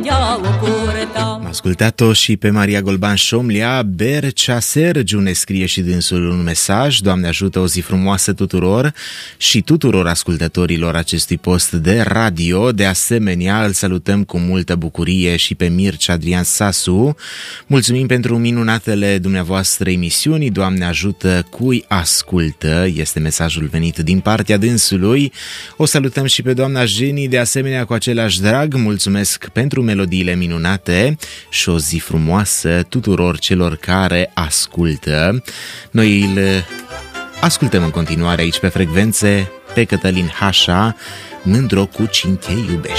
Am ascultat-o și pe Maria Golban Șomlia. Bercea Sergiu ne scrie și dânsul un mesaj: Doamne ajută, o zi frumoasă tuturor și tuturor ascultătorilor acestui post de radio. De asemenea, îl salutăm cu multă bucurie și pe Mircea Adrian Sasu. Mulțumim pentru minunatele dumneavoastră emisiuni. Doamne ajută, cui ascultă, este mesajul venit din partea dânsului. O salutăm și pe doamna Jenny, de asemenea cu același drag. Mulțumesc pentru melodiile minunate și o zi frumoasă tuturor celor care ascultă. Noi îl ascultăm în continuare aici pe frecvențe pe Cătălin Hașa, Mândro cu cine te iubește.